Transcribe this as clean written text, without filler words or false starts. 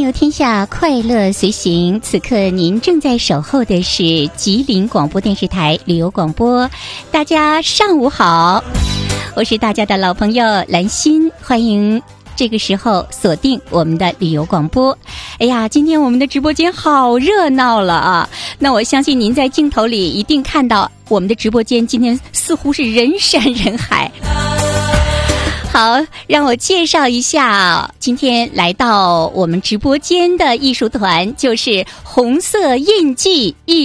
乐天下，快乐随行。此刻您正在守候的是吉林广播电视台旅游广播。大家上午好，我是大家的老朋友兰心，欢迎这个时候锁定我们的旅游广播。哎呀，今天我们的直播间好热闹了啊！那我相信您在镜头里一定看到我们的直播间今天似乎是人山人海。好，让我介绍一下今天来到我们直播间的艺术团，就是红色印记艺